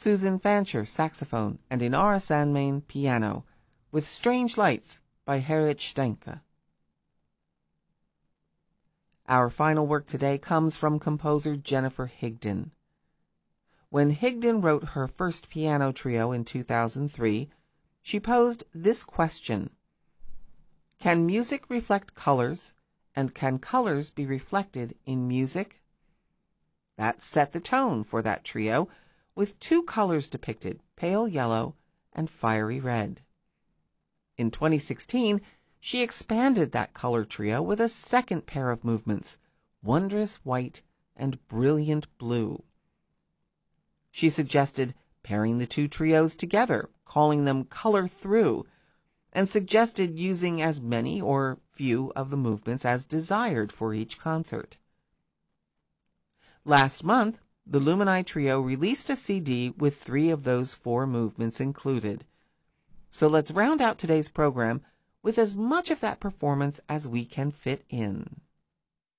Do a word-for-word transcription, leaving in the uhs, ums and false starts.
Susan Fancher, saxophone, and Inara Sandmain, piano, with Strange Lights by Gerrit Steinke. Our final work today comes from composer Jennifer Higdon. When Higdon wrote her first piano trio in two thousand three, she posed this question: can music reflect colors, and can colors be reflected in music? That set the tone for that trio, with two colors depicted, pale yellow and fiery red. In twenty sixteen, she expanded that color trio with a second pair of movements, wondrous white and brilliant blue. She suggested pairing the two trios together, calling them Color Through, and suggested using as many or few of the movements as desired for each concert. Last month, the Lumini Trio released a C D with three of those four movements included. So let's round out today's program with as much of that performance as we can fit in.